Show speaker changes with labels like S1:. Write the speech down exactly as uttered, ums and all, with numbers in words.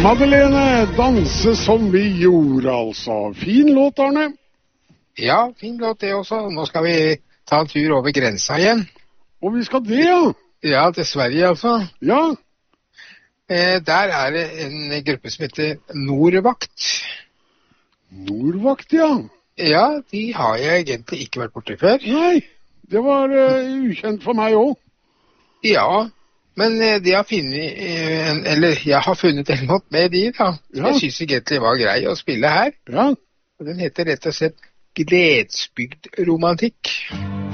S1: Madeleine, danse som vi gjorde, altså. Fin låt, Arne.
S2: Ja, fin låt det også. Nå skal vi ta en tur over grensa igjen.
S1: Og vi skal det, ja.
S2: Ja, til Sverige altså.
S1: Ja.
S2: Eh, der er det en gruppe som heter Nordvakt.
S1: Nordvakt, ja.
S2: Ja, de har jeg egentlig ikke vært borte før.
S1: Nei, det var uh, ukjent for meg også.
S2: Ja, men uh, de har funnet, uh, en, eller jeg har funnet en låt med de da. Ja. Jeg synes egentlig var grei å spille her.
S1: Ja.
S2: Og den heter rett og slett Gledsbygd romantikk.